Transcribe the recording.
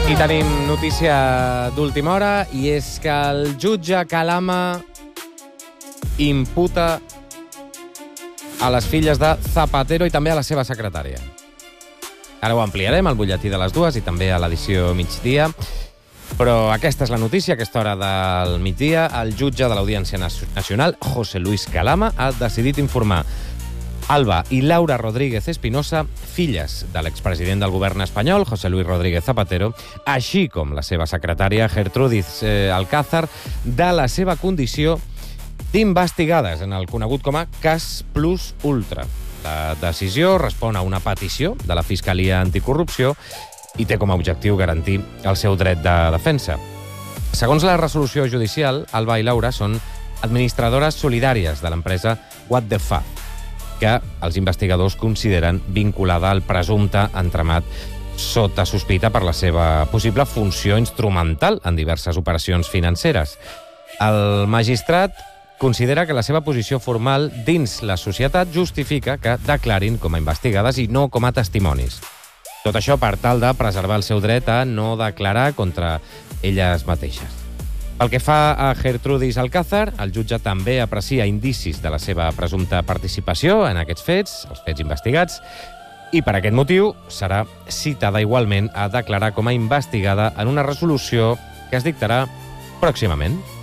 I tenim notícia d'última hora, i és que el jutge Calama imputa a les filles de Zapatero i també a la seva secretària. Ara ho ampliarem al butlletí de les dues i també a l'edició migdia. Però aquesta és la notícia, a aquesta hora del migdia. El jutge de l'Audiència Nacional, José Luis Calama, ha decidit informar Alba i Laura Rodríguez Espinosa, filles de l'expresident del govern espanyol, José Luis Rodríguez Zapatero, així com la seva secretària, Gertrudis Alcázar, de la seva condició d'investigades en el conegut com a cas Plus Ultra. La decisió respon a una petició de la Fiscalia Anticorrupció i té com a objectiu garantir el seu dret de defensa. Segons la resolució judicial, Alba i Laura són administradores solidàries de l'empresa What the Fa, que els investigadors consideren vinculada al presumpte entramat sota sospita per la seva possible funció instrumental en diverses operacions financeres. El magistrat considera que la seva posició formal dins la societat justifica que declarin com a investigades i no com a testimonis. Tot això per tal de preservar el seu dret a no declarar contra elles mateixes. Pel que fa a Gertrudis Alcázar, el jutge també aprecia indicis de la seva presumpta participació en aquests fets, els fets investigats, i per aquest motiu serà citada igualment a declarar com a investigada en una resolució que es dictarà pròximament.